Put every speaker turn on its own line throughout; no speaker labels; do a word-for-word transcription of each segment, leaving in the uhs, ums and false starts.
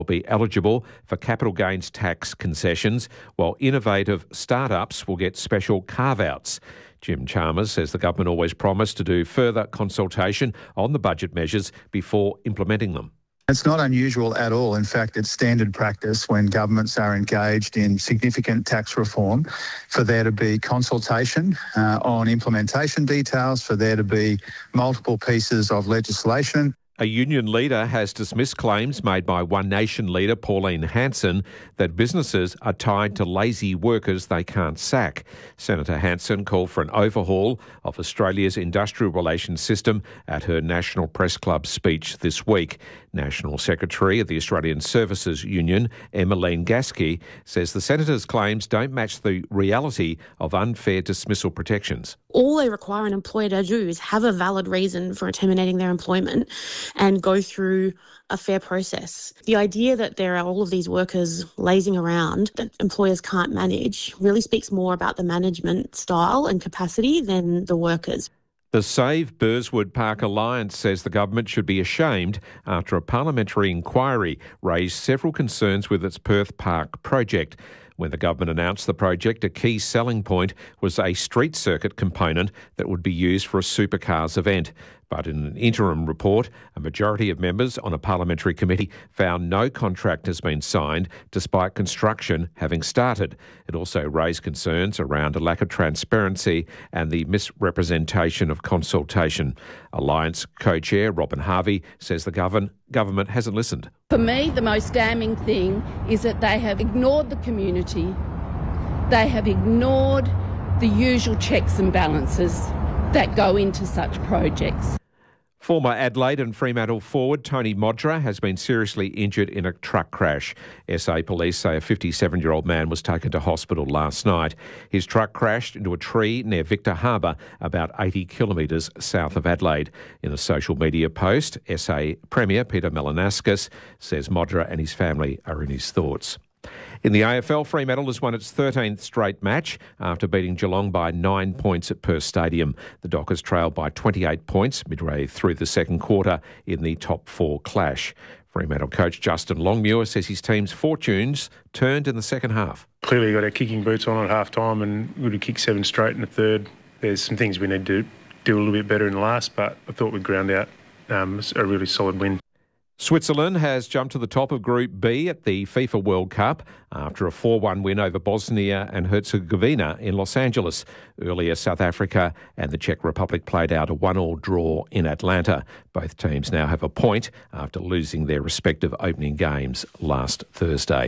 will be eligible for capital gains tax concessions, while innovative startups will get special carve-outs. Jim Chalmers says the government always promised to do further consultation on the budget measures before implementing them.
It's not unusual at all. In fact, it's standard practice when governments are engaged in significant tax reform for there to be consultation uh, on implementation details, for there to be multiple pieces of legislation.
A union leader has dismissed claims made by One Nation leader Pauline Hanson that businesses are tied to lazy workers they can't sack. Senator Hanson called for an overhaul of Australia's industrial relations system at her National Press Club speech this week. National Secretary of the Australian Services Union, Emmeline Gasky, says the senator's claims don't match the reality of unfair dismissal protections.
All they require an employer to do is have a valid reason for terminating their employment and go through a fair process. The idea that there are all of these workers lazing around that employers can't manage really speaks more about the management style and capacity than the workers.
The Save Burswood Park Alliance says the government should be ashamed after a parliamentary inquiry raised several concerns with its Perth Park project. When the government announced the project, a key selling point was a street circuit component that would be used for a supercars event. But in an interim report, a majority of members on a parliamentary committee found no contract has been signed despite construction having started. It also raised concerns around a lack of transparency and the misrepresentation of consultation. Alliance co-chair Robin Harvey says the govern- government hasn't listened.
For me, the most damning thing is that they have ignored the community. They have ignored the usual checks and balances that go into such projects.
Former Adelaide and Fremantle forward Tony Modra has been seriously injured in a truck crash. S A police say a fifty-seven-year-old man was taken to hospital last night. His truck crashed into a tree near Victor Harbour, about eighty kilometres south of Adelaide. In a social media post, S A Premier Peter Malinauskas says Modra and his family are in his thoughts. In the A F L, Fremantle has won its thirteenth straight match after beating Geelong by nine points at Perth Stadium. The Dockers trailed by twenty-eight points midway through the second quarter in the top four clash. Fremantle coach Justin Longmuir says his team's fortunes turned in the second half.
Clearly we got our kicking boots on at half time and we would have kicked seven straight in the third. There's some things we need to do a little bit better in the last, but I thought we'd ground out um, a really solid win.
Switzerland has jumped to the top of Group B at the FIFA World Cup after a four one win over Bosnia and Herzegovina in Los Angeles. Earlier, South Africa and the Czech Republic played out a one all draw in Atlanta. Both teams now have a point after losing their respective opening games last Thursday.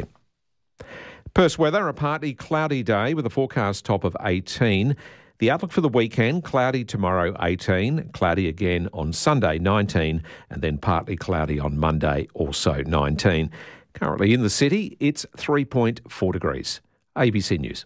Perth's weather, a partly cloudy day with a forecast top of eighteen. The outlook for the weekend, cloudy tomorrow eighteen, cloudy again on Sunday nineteen, and then partly cloudy on Monday also nineteen. Currently in the city, it's three point four degrees. A B C News.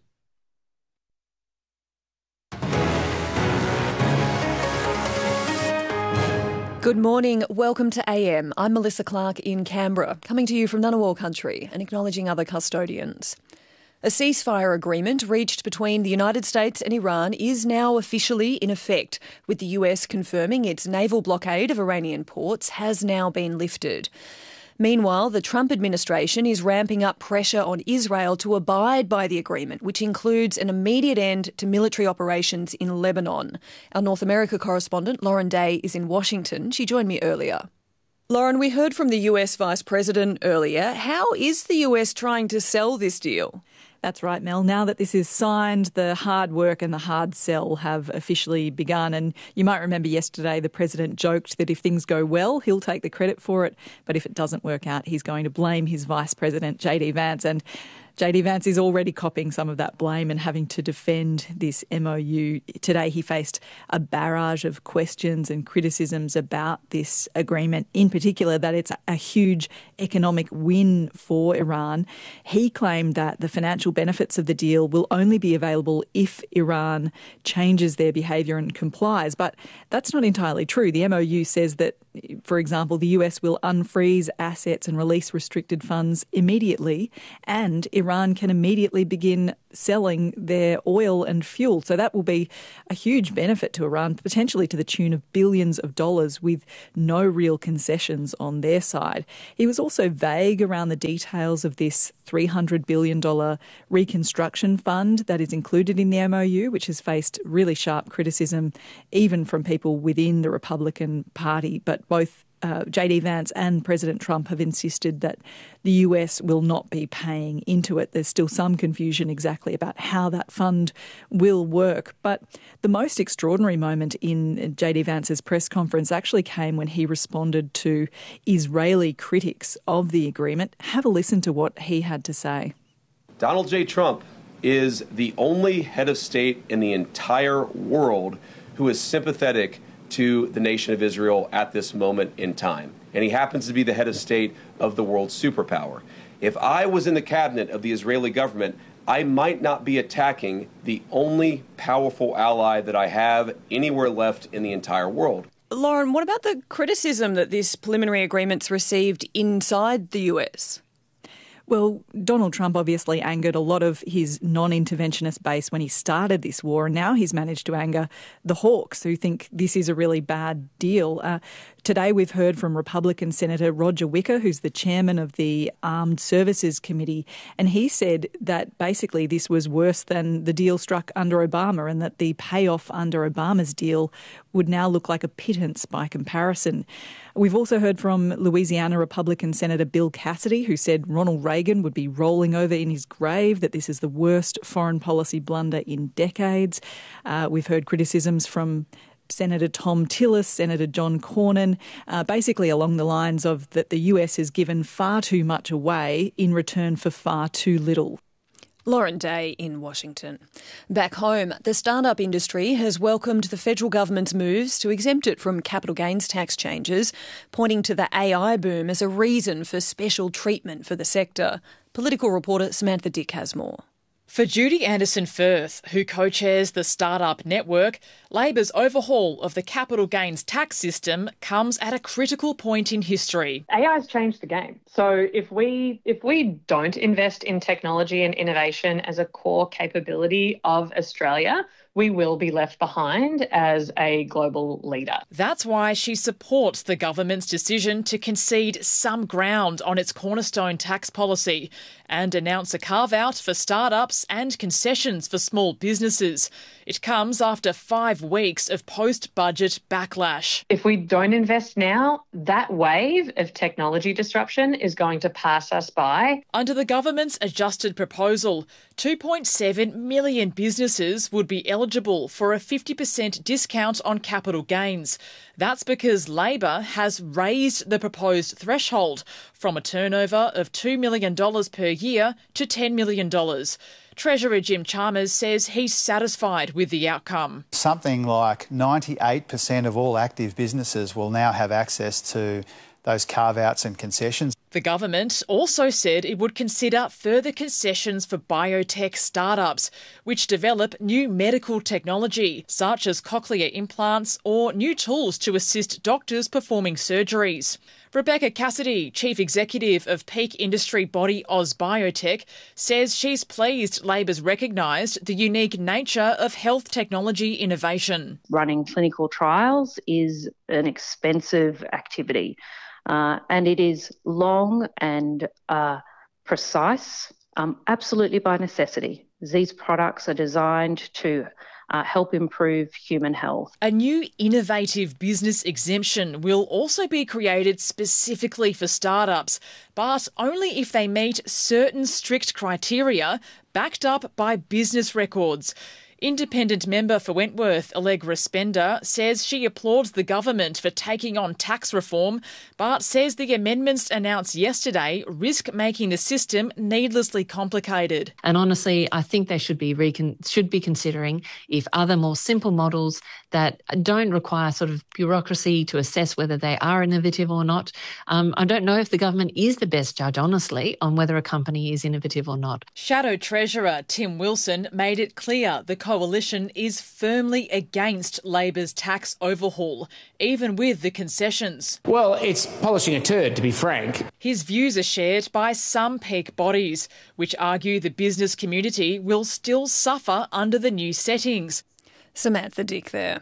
Good morning. Welcome to A M. I'm Melissa Clark in Canberra, coming to you from Ngunnawal country and acknowledging other custodians. A ceasefire agreement reached between the United States and Iran is now officially in effect, with the U S confirming its naval blockade of Iranian ports has now been lifted. Meanwhile, the Trump administration is ramping up pressure on Israel to abide by the agreement, which includes an immediate end to military operations in Lebanon. Our North America correspondent, Lauren Day, is in Washington. She joined me earlier. Lauren, we heard from the U S Vice President earlier. How is the U S trying to sell this deal?
That's right, Mel. Now that this is signed, the hard work and the hard sell have officially begun. And you might remember yesterday the President joked that if things go well, he'll take the credit for it. But if it doesn't work out, he's going to blame his Vice President, J D Vance. And J D Vance is already copping some of that blame and having to defend this M O U. Today he faced a barrage of questions and criticisms about this agreement, in particular that it's a huge economic win for Iran. He claimed that the financial benefits of the deal will only be available if Iran changes their behaviour and complies. But that's not entirely true. The M O U says that, for example, the U S will unfreeze assets and release restricted funds immediately, and Iran Iran can immediately begin selling their oil and fuel. So that will be a huge benefit to Iran, potentially to the tune of billions of dollars with no real concessions on their side. He was also vague around the details of this three hundred billion dollars reconstruction fund that is included in the M O U, which has faced really sharp criticism even from people within the Republican Party. But both Uh, J D Vance and President Trump have insisted that the U S will not be paying into it. There's still some confusion exactly about how that fund will work. But the most extraordinary moment in J D Vance's press conference actually came when he responded to Israeli critics of the agreement. Have a listen to what he had to say.
Donald J. Trump is the only head of state in the entire world who is sympathetic to the nation of Israel at this moment in time. And he happens to be the head of state of the world's superpower. If I was in the cabinet of the Israeli government, I might not be attacking the only powerful ally that I have anywhere left in the entire world.
Lauren, what about the criticism that this preliminary agreement's received inside the U S?
Well, Donald Trump obviously angered a lot of his non-interventionist base when he started this war, and now he's managed to anger the hawks who think this is a really bad deal. Uh, today we've heard from Republican Senator Roger Wicker, who's the chairman of the Armed Services Committee, and he said that basically this was worse than the deal struck under Obama and that the payoff under Obama's deal would now look like a pittance by comparison. We've also heard from Louisiana Republican Senator Bill Cassidy, who said Ronald Reagan would be rolling over in his grave, that this is the worst foreign policy blunder in decades. Uh, we've heard criticisms from Senator Tom Tillis, Senator John Cornyn, uh, basically along the lines of that the U S has given far too much away in return for far too little.
Lauren Day in Washington. Back home, the startup industry has welcomed the federal government's moves to exempt it from capital gains tax changes, pointing to the A I boom as a reason for special treatment for the sector. Political reporter Samantha Dick has more.
For Judy Anderson-Firth, who co-chairs the Startup Network, Labor's overhaul of the capital gains tax system comes at a critical point in history.
A I has changed the game. So if we if we don't invest in technology and innovation as a core capability of Australia, we will be left behind as a global leader.
That's why she supports the government's decision to concede some ground on its cornerstone tax policy and announce a carve-out for startups and concessions for small businesses. It comes after five weeks of post-budget backlash.
If we don't invest now, that wave of technology disruption is going to pass us by.
Under the government's adjusted proposal, two point seven million businesses would be eligible for a fifty percent discount on capital gains. That's because Labor has raised the proposed threshold from a turnover of two million dollars per year to ten million dollars. Treasurer Jim Chalmers says he's satisfied with the outcome.
Something like ninety-eight percent of all active businesses will now have access to those carve-outs and concessions.
The government also said it would consider further concessions for biotech startups, which develop new medical technology, such as cochlear implants or new tools to assist doctors performing surgeries. Rebecca Cassidy, Chief Executive of peak industry body AusBiotech, says she's pleased Labor's recognised the unique nature of health technology innovation.
Running clinical trials is an expensive activity. Uh, and it is long and uh, precise, um, absolutely by necessity. These products are designed to uh, help improve human health.
A new innovative business exemption will also be created specifically for startups, but only if they meet certain strict criteria backed up by business records. Independent member for Wentworth, Allegra Spender, says she applauds the government for taking on tax reform, but says the amendments announced yesterday risk making the system needlessly complicated.
And honestly, I think they should be recon- should be considering if other more simple models that don't require sort of bureaucracy to assess whether they are innovative or not. Um, I don't know if the government is the best judge, honestly, on whether a company is innovative or not.
Shadow Treasurer Tim Wilson made it clear the Coalition is firmly against Labor's tax overhaul, even with the concessions.
Well, it's polishing a turd, to be frank.
His views are shared by some peak bodies, which argue the business community will still suffer under the new settings.
Samantha Dick there.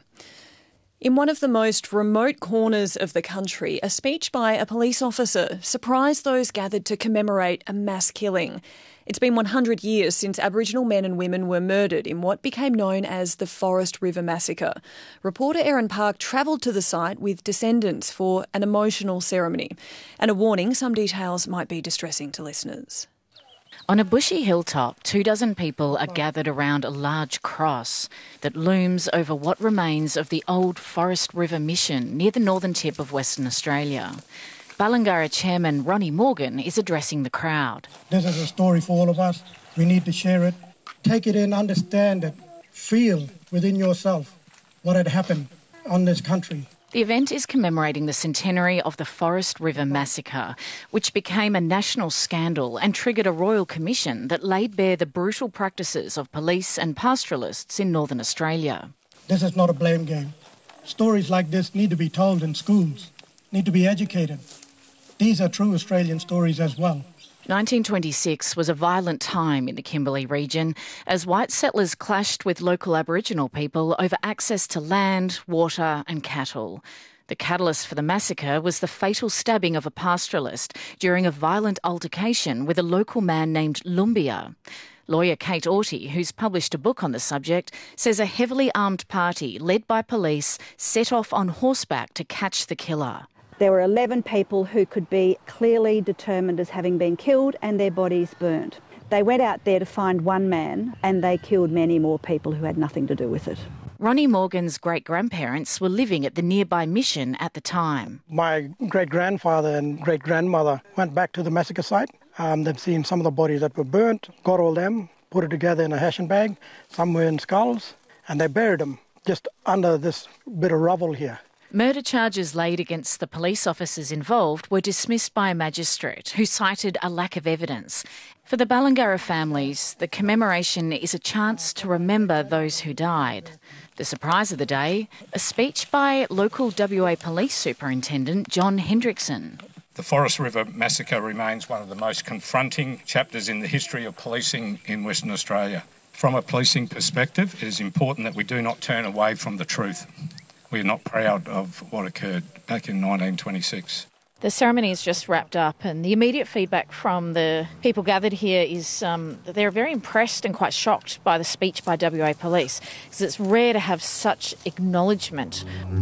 In one of the most remote corners of the country, a speech by a police officer surprised those gathered to commemorate a mass killing. It's been one hundred years since Aboriginal men and women were murdered in what became known as the Forest River Massacre. Reporter Erin Park travelled to the site with descendants for an emotional ceremony. And a warning, some details might be distressing to listeners.
On a bushy hilltop, two dozen people are gathered around a large cross that looms over what remains of the old Forest River Mission near the northern tip of Western Australia. Balangara Chairman Ronnie Morgan is addressing the crowd.
This is a story for all of us. We need to share it. Take it in, understand it. Feel within yourself what had happened on this country.
The event is commemorating the centenary of the Forest River Massacre, which became a national scandal and triggered a royal commission that laid bare the brutal practices of police and pastoralists in Northern Australia.
This is not a blame game. Stories like this need to be told in schools, need to be educated. These are true Australian stories as well.
nineteen twenty-six was a violent time in the Kimberley region as white settlers clashed with local Aboriginal people over access to land, water and cattle. The catalyst for the massacre was the fatal stabbing of a pastoralist during a violent altercation with a local man named Lumbia. Lawyer Kate Aughty, who's published a book on the subject, says a heavily armed party led by police set off on horseback to catch the killer.
There were eleven people who could be clearly determined as having been killed and their bodies burnt. They went out there to find one man and they killed many more people who had nothing to do with it.
Ronnie Morgan's great-grandparents were living at the nearby mission at the time.
My great-grandfather and great-grandmother went back to the massacre site. Um, they've seen some of the bodies that were burnt, got all them, put it together in a hashing bag. Some were in skulls and they buried them just under this bit of rubble here.
Murder charges laid against the police officers involved were dismissed by a magistrate who cited a lack of evidence. For the Balangara families, the commemoration is a chance to remember those who died. The surprise of the day, a speech by local W A Police Superintendent John Hendrickson.
The Forest River Massacre remains one of the most confronting chapters in the history of policing in Western Australia. From a policing perspective, it is important that we do not turn away from the truth. We are not proud of what occurred back in nineteen twenty-six.
The ceremony is just wrapped up and the immediate feedback from the people gathered here is um, that they're very impressed and quite shocked by the speech by W A Police, because it's rare to have such acknowledgement.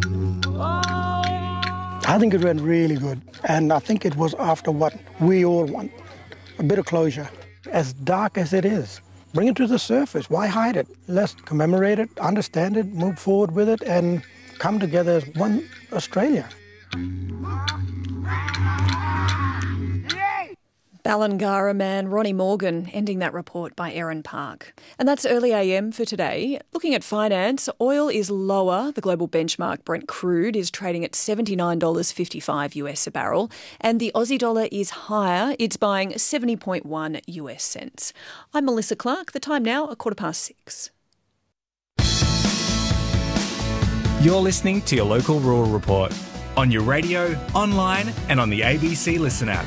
I think it went really good, and I think it was after what we all want, a bit of closure. As dark as it is, bring it to the surface. Why hide it? Let's commemorate it, understand it, move forward with it, and come together as one Australia.
Balangara man Ronnie Morgan ending that report by Erin Park. And that's Early A M for today. Looking at finance, oil is lower. The global benchmark Brent crude is trading at seventy-nine dollars fifty-five US a barrel. And the Aussie dollar is higher. It's buying seventy point one US cents. I'm Melissa Clark. The time now, a quarter past six.
You're listening to your local rural report on your radio, online and on the A B C Listen app.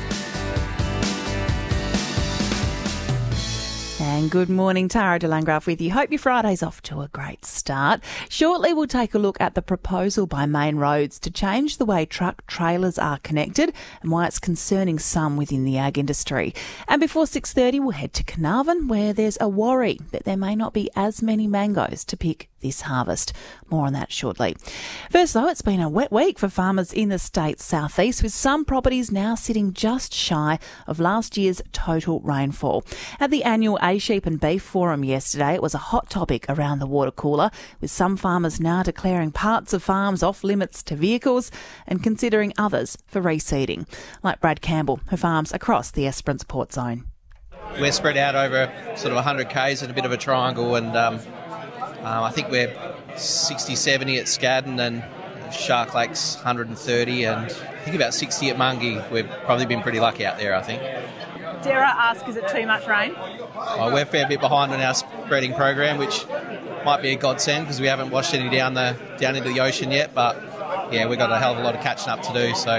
And good morning, Tara de Landgraf with you. Hope your Friday's off to a great start. Shortly, we'll take a look at the proposal by Main Roads to change the way truck trailers are connected and why it's concerning some within the ag industry. And before six thirty, we'll head to Carnarvon, where there's a worry that there may not be as many mangoes to pick this harvest. More on that shortly. First, though, it's been a wet week for farmers in the state's southeast, with some properties now sitting just shy of last year's total rainfall. At the annual A Sheep and Beef Forum yesterday, it was a hot topic around the water cooler, with some farmers now declaring parts of farms off limits to vehicles and considering others for reseeding, like Brad Campbell, who farms across the Esperance Port Zone.
We're spread out over sort of one hundred kays in a bit of a triangle, and um, um, I think we're sixty, seventy at Scadden, and Shark Lake's one hundred thirty, and I think about sixty at Mungie. We've probably been pretty lucky out there, I think.
Dare I ask, is it too much rain?
Well, we're a fair bit behind on our spreading program, which might be a godsend because we haven't washed any down the down into the ocean yet. But yeah, we've got a hell of a lot of catching up to do. So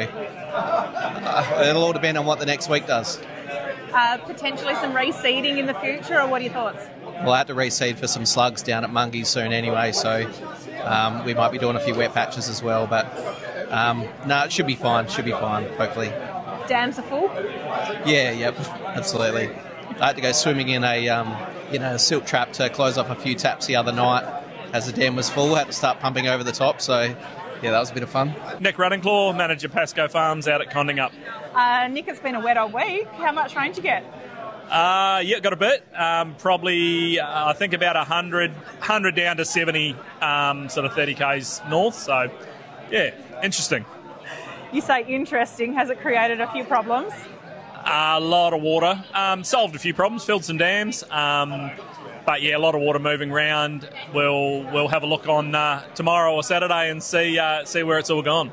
uh, it'll all depend on what the next week does.
Uh, potentially some reseeding in the future, or what are your thoughts?
We'll have to reseed for some slugs down at Mungies soon anyway, so um, we might be doing a few wet patches as well. But um, no, it should be fine. Should be fine, hopefully.
Dams are full?
Yeah, yep, absolutely. I had to go swimming in a um, you know a silt trap to close off a few taps the other night as the dam was full. I had to start pumping over the top, so yeah, that was a bit of fun.
Nick Running-Claw, manager Pasco Farms out at Condingup.
Uh, Nick, it's been a wet old week. How much rain did you get?
Uh, yeah, got a bit. Um, probably, uh, I think about one hundred, one hundred down to seventy, um, sort of thirty kays north. So, yeah, interesting.
You say interesting. Has it created a few problems?
Uh, a lot of water. Um, solved a few problems, filled some dams. Um, but, yeah, a lot of water moving around. We'll we'll have a look on uh, tomorrow or Saturday and see uh, see where it's all gone.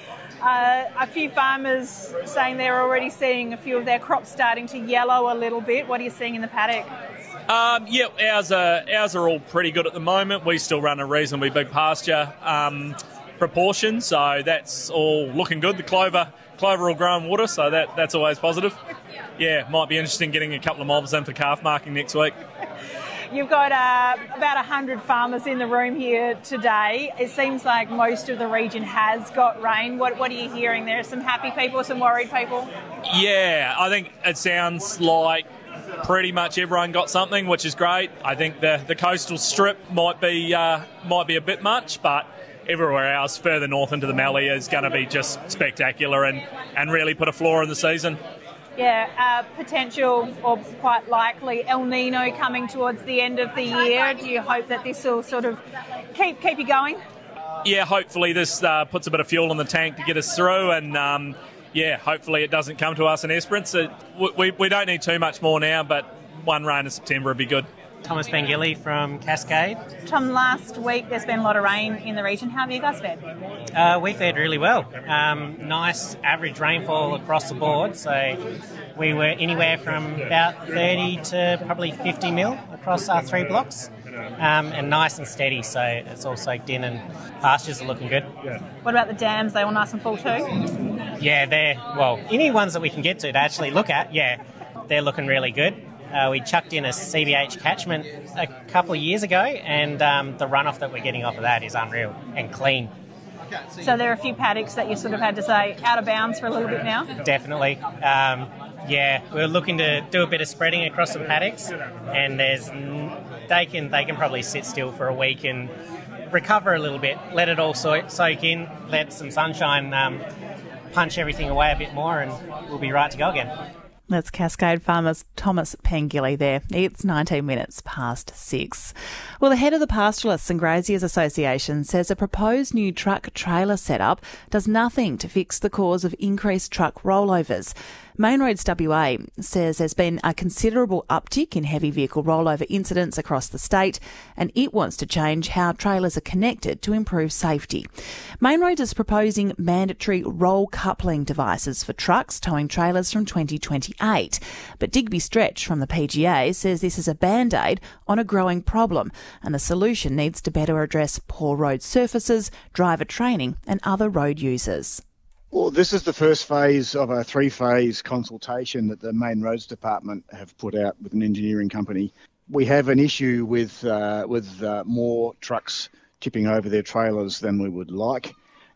Uh, a few farmers saying they're already seeing a few of their crops starting to yellow a little bit. What are you seeing in the paddock?
Um, yeah, ours are, ours are all pretty good at the moment. We still run a reasonably big pasture um, proportion, so that's all looking good. The clover clover will grow in water, so that, that's always positive. Yeah, might be interesting getting a couple of mobs in for calf marking next week.
You've got uh, about one hundred farmers in the room here today. It seems like most of the region has got rain. What, what are you hearing? There are some happy people, some worried people?
Yeah, I think it sounds like pretty much everyone got something, which is great. I think the, the coastal strip might be uh, might be a bit much, but everywhere else further north into the Mallee is going to be just spectacular and, and really put a floor in the season.
Yeah, uh, potential or quite likely El Nino coming towards the end of the year. Do you hope that this will sort of keep keep you going?
Yeah, hopefully this uh, puts a bit of fuel in the tank to get us through, and um, yeah, hopefully it doesn't come to us in Esperance. It, we, we don't need too much more now, but one rain in September would be good.
Thomas Pengilly from Cascade.
Tom, last week there's been a lot of rain in the region. How have you guys fared?
Uh, we fared really well. Um, nice average rainfall across the board. So we were anywhere from about thirty to probably fifty mil across our three blocks. Um, and nice and steady, so it's all soaked in and pastures are looking good.
What about the dams? They all nice and full too?
Yeah, they're, well, any ones that we can get to to actually look at, yeah, they're looking really good. Uh, we chucked in a C B H catchment a couple of years ago, and um, the runoff that we're getting off of that is unreal and clean.
So there are a few paddocks that you sort of had to say out of bounds for a little bit now?
Definitely. Um, yeah, we're looking to do a bit of spreading across some paddocks, and there's they can they can probably sit still for a week and recover a little bit, let it all so- soak in, let some sunshine um, punch everything away a bit more, and we'll be right to go again.
That's Cascade Farmers Thomas Pengilly there. It's nineteen minutes past six. Well, the head of the Pastoralists and Graziers Association says a proposed new truck trailer setup does nothing to fix the cause of increased truck rollovers. Main Roads W A says there's been a considerable uptick in heavy vehicle rollover incidents across the state, and it wants to change how trailers are connected to improve safety. Main Roads is proposing mandatory roll coupling devices for trucks towing trailers from twenty twenty-eight. But Digby Stretch from the P G A says this is a band-aid on a growing problem, and the solution needs to better address poor road surfaces, driver training and other road users.
Well, this is the first phase of a three-phase consultation that the Main Roads Department have put out with an engineering company. We have an issue with uh, with uh, more trucks tipping over their trailers than we would like,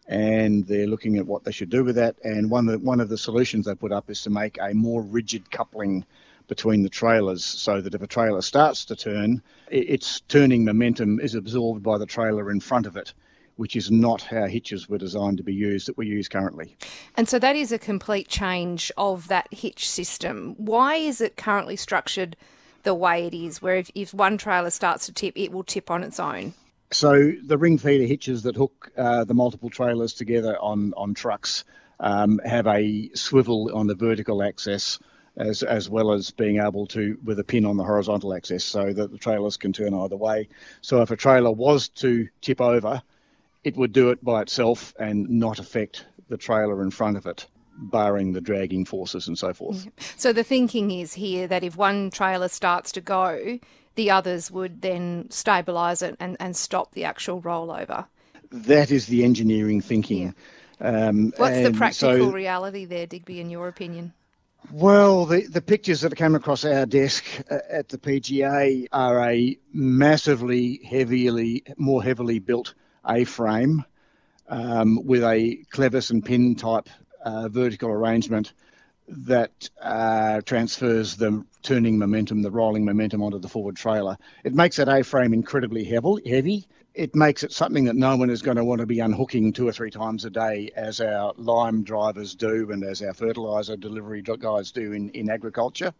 and they're looking at what they should do with that. And one of the, one of the solutions they put up is to make a more rigid coupling between the trailers, so that if a trailer starts to turn, its turning momentum is absorbed by the trailer in front of it, which is not how hitches were designed to be used that we use currently.
And so that is a complete change of that hitch system. Why is it currently structured the way it is, where if, if one trailer starts to tip, it will tip on its own?
So the ring feeder hitches that hook uh, the multiple trailers together on, on trucks um, have a swivel on the vertical axis, as as well as being able to, with a pin on the horizontal axis, so that the trailers can turn either way. So if a trailer was to tip over, it would do it by itself and not affect the trailer in front of it, barring the dragging forces and so forth.
So the thinking is here that if one trailer starts to go, the others would then stabilise it and, and stop the actual rollover.
That is the engineering thinking.
Yeah.
Um,
What's the practical
so,
reality there, Digby, in your opinion?
Well, the, the pictures that came across our desk at the P G A are a massively heavily, more heavily built A-frame um, with a clevis and pin type uh, vertical arrangement that uh, transfers the turning momentum, the rolling momentum onto the forward trailer. It makes that A-frame incredibly heavy. heavy. It makes it something that no one is going to want to be unhooking two or three times a day, as our lime drivers do and as our fertiliser delivery guys do in, in agriculture.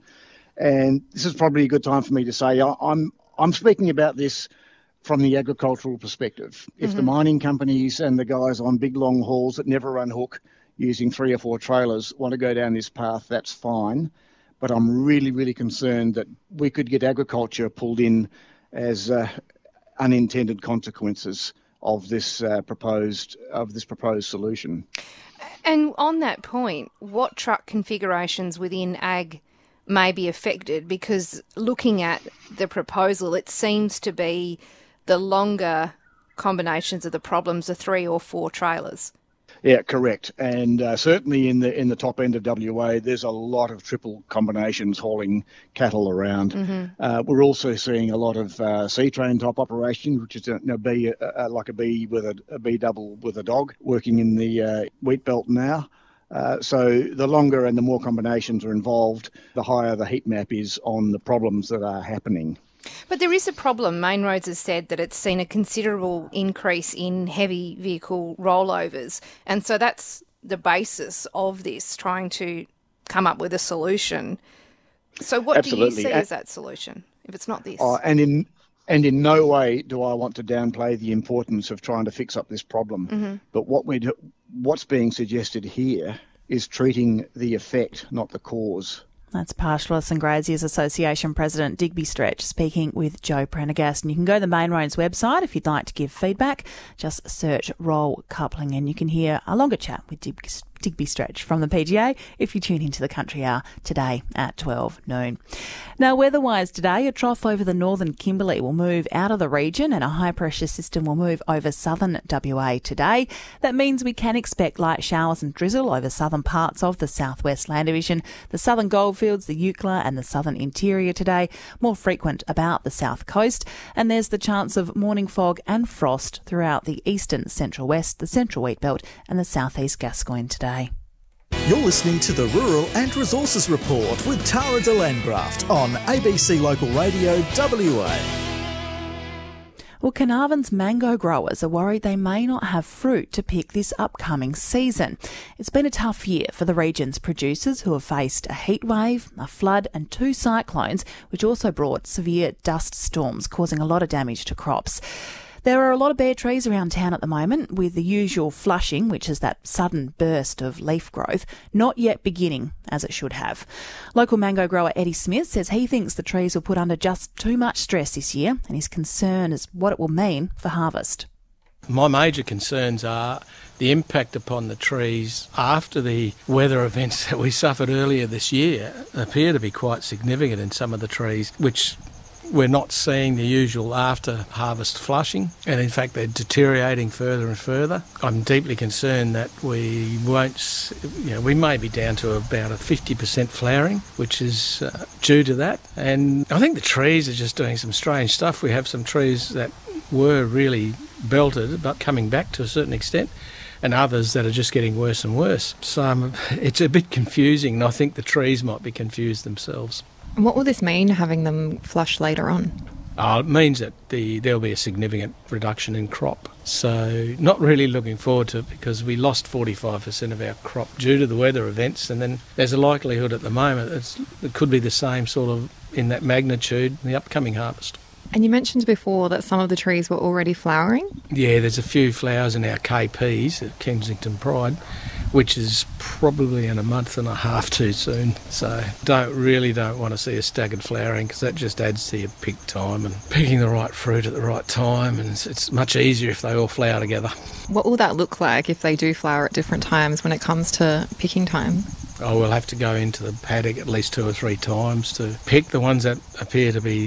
And this is probably a good time for me to say I'm I'm speaking about this from the agricultural perspective. If mm-hmm. the mining companies and the guys on big long hauls that never unhook using three or four trailers want to go down this path, that's fine. But I'm really, really concerned that we could get agriculture pulled in as uh, unintended consequences of this uh, proposed of this proposed solution.
And on that point, what truck configurations within ag may be affected? Because looking at the proposal, it seems to be the longer combinations of the problems are three or four trailers.
Yeah, correct. And uh, certainly in the in the top end of W A, there's a lot of triple combinations hauling cattle around. Mm-hmm. Uh, we're also seeing a lot of uh, C-train type operations, which is a, a B, uh, like a B with a, a B double with a dog, working in the uh, wheat belt now. Uh, so the longer and the more combinations are involved, the higher the heat map is on the problems that are happening.
But there is a problem. Main Roads has said that it's seen a considerable increase in heavy vehicle rollovers. And so that's the basis of this, trying to come up with a solution. So what
Absolutely.
do you see as that solution, if it's not this?
Uh, and in and in no way do I want to downplay the importance of trying to fix up this problem. Mm-hmm. But what we do, what's being suggested here is treating the effect, not the cause.
That's Pastoralists and Graziers Association President Digby Stretch speaking with Joe Prendergast. And you can go to the Main Roads website if you'd like to give feedback. Just search roll coupling and you can hear a longer chat with Digby, Digby Stretch from the P G A if you tune into the Country Hour today at twelve noon. Now, weather-wise today, a trough over the northern Kimberley will move out of the region and a high-pressure system will move over southern W A today. That means we can expect light showers and drizzle over southern parts of the southwest land division, the southern goldfields, the Eucla and the southern interior today, more frequent about the south coast. And there's the chance of morning fog and frost throughout the eastern central west, the central wheat belt and the southeast Gascoyne today.
You're listening to the Rural and Resources Report with Tara de Landgraft on A B C Local Radio W A.
Well, Carnarvon's mango growers are worried they may not have fruit to pick this upcoming season. It's been a tough year for the region's producers who have faced a heat wave, a flood and two cyclones, which also brought severe dust storms, causing a lot of damage to crops. There are a lot of bare trees around town at the moment, with the usual flushing, which is that sudden burst of leaf growth, not yet beginning as it should have. Local mango grower Eddie Smith says he thinks the trees will put under just too much stress this year, and his concern is what it will mean for harvest.
My major concerns are the impact upon the trees after the weather events that we suffered earlier this year appear to be quite significant in some of the trees, which we're not seeing the usual after-harvest flushing, and in fact they're deteriorating further and further. I'm deeply concerned that we won't, you know, we may be down to about a fifty percent flowering, which is uh, due to that. And I think the trees are just doing some strange stuff. We have some trees that were really belted, but coming back to a certain extent, and others that are just getting worse and worse. So um, it's a bit confusing, and I think the trees might be confused themselves.
And what will this mean, having them flush later on?
Uh, it means that the there'll be a significant reduction in crop. So not really looking forward to it, because we lost forty-five percent of our crop due to the weather events, and then there's a likelihood at the moment it's, it could be the same sort of in that magnitude in the upcoming harvest.
And you mentioned before that some of the trees were already flowering?
Yeah, there's a few flowers in our K Ps at Kensington Pride, which is probably in a month and a half too soon. So don't really don't want to see a staggered flowering, because that just adds to your pick time and picking the right fruit at the right time, and it's, it's much easier if they all flower together.
What will that look like if they do flower at different times when it comes to picking time?
Oh, we'll have to go into the paddock at least two or three times to pick the ones that appear to be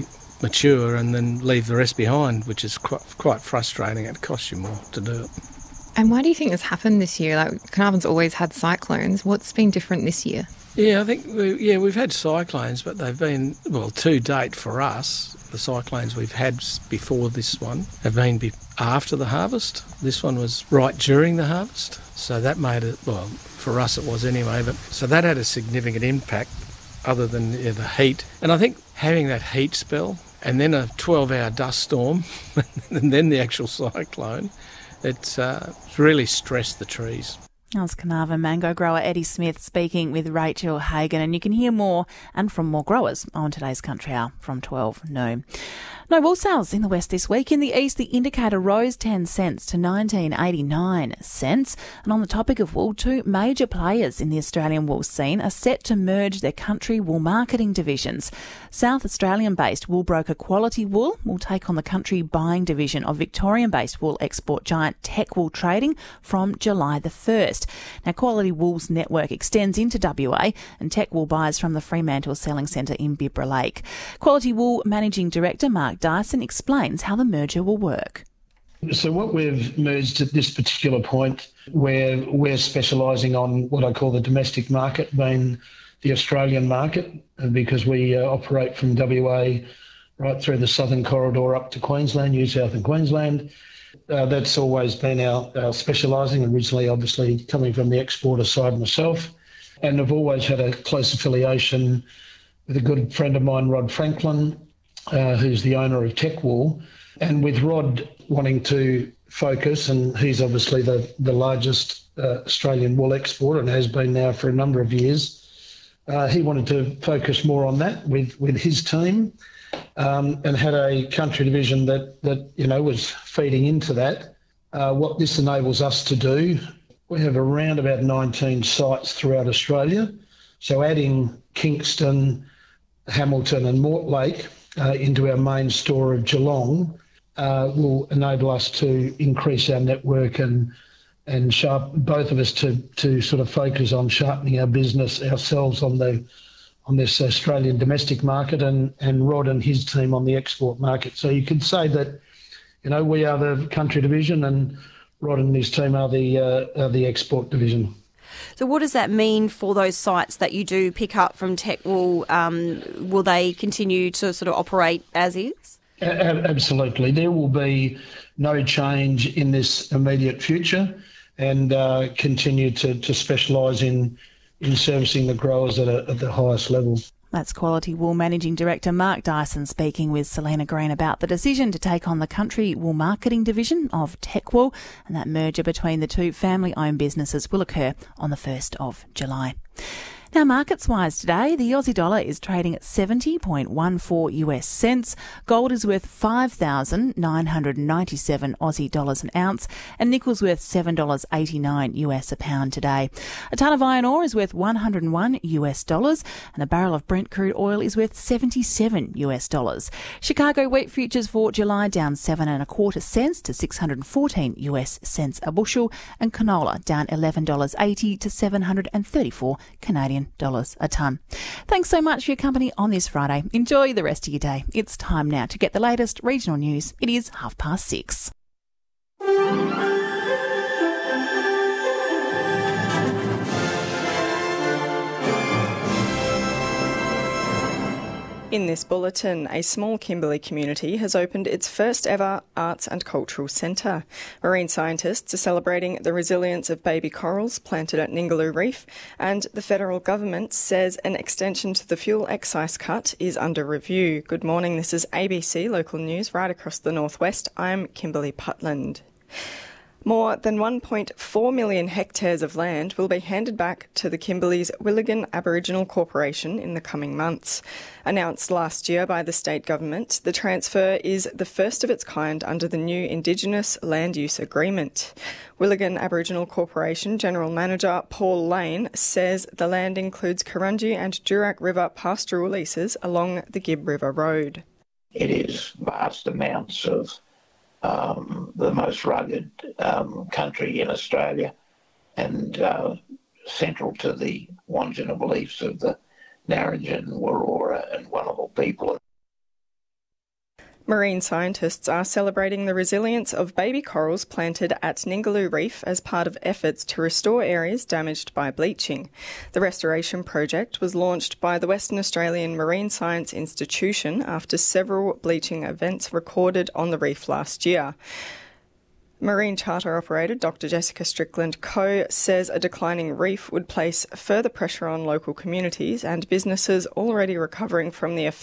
mature and then leave the rest behind, which is quite, quite frustrating. It costs you more to do it.
And why do you think this happened this year? Like, Carnarvon's always had cyclones. What's been different this year?
Yeah, I think, we, yeah, we've had cyclones, but they've been, well, to date for us, the cyclones we've had before this one have been be- after the harvest. This one was right during the harvest. So that made it, well, for us it was anyway, but so that had a significant impact other than yeah, the heat. And I think having that heat spell and then a twelve-hour dust storm and then the actual cyclone, it's uh, really stressed the trees.
That was Carnarvon mango grower Eddie Smith speaking with Rachel Hagan, and you can hear more and from more growers on today's Country Hour from twelve noon. No wool sales in the west this week. In the east, the indicator rose ten cents to nineteen eighty-nine cents. And on the topic of wool, two major players in the Australian wool scene are set to merge their country wool marketing divisions. South Australian-based wool broker Quality Wool will take on the country buying division of Victorian-based wool export giant Techwool Trading from July the first. Now, Quality Wool's network extends into W A, and Techwool buys from the Fremantle Selling Centre in Bibra Lake. Quality Wool Managing Director Mark Dyson explains how the merger will work.
So what we've merged at this particular point, where we're specialising on what I call the domestic market, being the Australian market, because we uh, operate from W A right through the southern corridor up to Queensland, New South and Queensland. Uh, that's always been our, our specialising, originally obviously coming from the exporter side myself. And I've always had a close affiliation with a good friend of mine, Rod Franklin, uh, who's the owner of Techwool. And with Rod wanting to focus, and he's obviously the, the largest uh, Australian wool exporter and has been now for a number of years, uh, he wanted to focus more on that with, with his team. Um, and had a country division that, that you know, was feeding into that. Uh, what this enables us to do, we have around about nineteen sites throughout Australia. So adding Kingston, Hamilton and Mortlake uh, into our main store of Geelong uh, will enable us to increase our network and and sharp, both of us to, to sort of focus on sharpening our business ourselves on the on this Australian domestic market, and, and Rod and his team on the export market. So you could say that, you know, we are the country division and Rod and his team are the uh, are the export division.
So what does that mean for those sites that you do pick up from Techwool? Um, will they continue to sort of operate as is?
A- absolutely. There will be no change in this immediate future, and uh, continue to, to specialise in in servicing the growers at, a, at the highest level.
That's Quality Wool Managing Director Mark Dyson speaking with Selena Green about the decision to take on the country wool marketing division of Techwool, and that merger between the two family-owned businesses will occur on the first of July. Now, markets-wise today, the Aussie dollar is trading at seventy point one four U S cents. Gold is worth five thousand nine hundred ninety-seven Aussie dollars an ounce, and nickel's worth seven dollars eighty-nine U S a pound today. A tonne of iron ore is worth one hundred one U S dollars, and a barrel of Brent crude oil is worth seventy-seven U S dollars. Chicago wheat futures for July down seven and a quarter cents to six hundred fourteen U S cents a bushel, and canola down eleven dollars eighty to seven hundred thirty-four Canadian dollars a tonne. Thanks so much for your company on this Friday. Enjoy the rest of your day. It's time now to get the latest regional news. It is half past six.
In this bulletin, a small Kimberley community has opened its first ever arts and cultural centre. Marine scientists are celebrating the resilience of baby corals planted at Ningaloo Reef, and the federal government says an extension to the fuel excise cut is under review. Good morning, this is A B C Local News right across the northwest. I'm Kimberly Putland. More than one point four million hectares of land will be handed back to the Kimberley's Willigan Aboriginal Corporation in the coming months. Announced last year by the state government, the transfer is the first of its kind under the new Indigenous Land Use Agreement. Willigan Aboriginal Corporation General Manager Paul Lane says the land includes Kurrunji and Durack River pastoral leases along the Gibb River Road.
It is vast amounts of Um, the most rugged um, country in Australia, and uh, central to the Wandjina beliefs of the Narrabeen, Wurrura and Wullabal people.
Marine scientists are celebrating the resilience of baby corals planted at Ningaloo Reef as part of efforts to restore areas damaged by bleaching. The restoration project was launched by the Western Australian Marine Science Institution after several bleaching events recorded on the reef last year. Marine charter operator Doctor Jessica Strickland Co says a declining reef would place further pressure on local communities and businesses already recovering from the effects